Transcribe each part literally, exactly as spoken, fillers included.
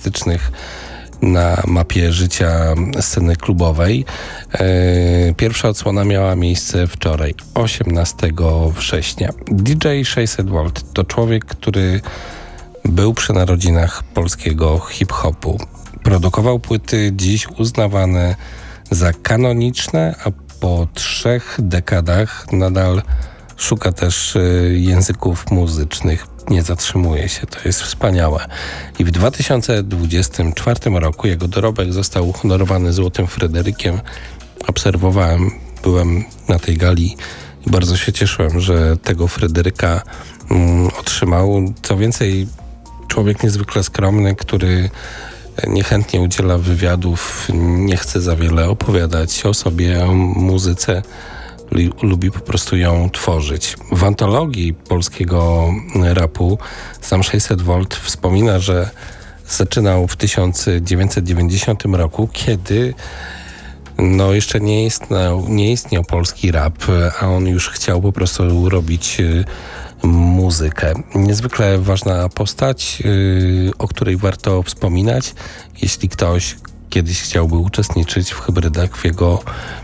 charakterystycznych na mapie życia sceny klubowej. Pierwsza odsłona miała miejsce wczoraj, osiemnastego września. D J sześćset V to człowiek, który był przy narodzinach polskiego hip-hopu. Produkował płyty dziś uznawane za kanoniczne, a po trzech dekadach nadal szuka też języków muzycznych. Nie zatrzymuje się, to jest wspaniałe. I w dwa tysiące dwudziestym czwartym roku jego dorobek został uhonorowany Złotym Fryderykiem. Obserwowałem, byłem na tej gali i bardzo się cieszyłem, że tego Fryderyka mm, otrzymał. Co więcej, człowiek niezwykle skromny, który niechętnie udziela wywiadów, nie chce za wiele opowiadać o sobie, o muzyce. Lubi po prostu ją tworzyć. W antologii polskiego rapu sam sześćset V wspomina, że zaczynał w tysiąc dziewięćset dziewięćdziesiątym roku, kiedy no jeszcze nie istniał, nie istniał polski rap, a on już chciał po prostu robić muzykę. Niezwykle ważna postać, o której warto wspominać, jeśli ktoś kiedyś chciałby uczestniczyć w hybrydach w jego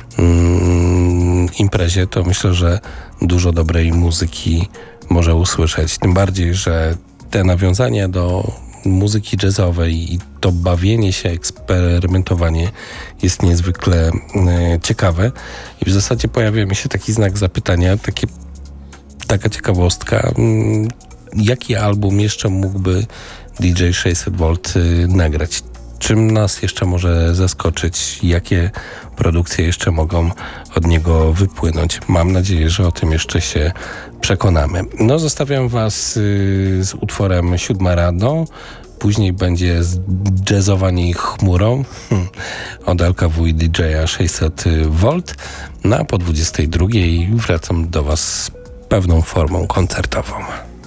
mm, imprezie, to myślę, że dużo dobrej muzyki może usłyszeć. Tym bardziej, że te nawiązania do muzyki jazzowej i to bawienie się, eksperymentowanie jest niezwykle e, ciekawe. I w zasadzie pojawia mi się taki znak zapytania, takie, taka ciekawostka, m, jaki album jeszcze mógłby D J sześćset V nagrać? Czym nas jeszcze może zaskoczyć? Jakie produkcje jeszcze mogą od niego wypłynąć? Mam nadzieję, że o tym jeszcze się przekonamy. No, zostawiam was y, z utworem Siódma rano. Później będzie jazzowanie chmurą hmm, od L K W i D J sześćset V. No a po dwudziestej drugiej wracam do was z pewną formą koncertową.